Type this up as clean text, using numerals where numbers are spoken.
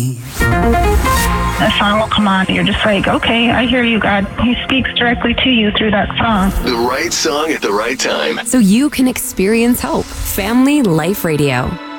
A song will come on, you're just like, okay, I hear you, God. He speaks directly to you through that song. The right song at the right time. So you can experience hope. Family Life Radio.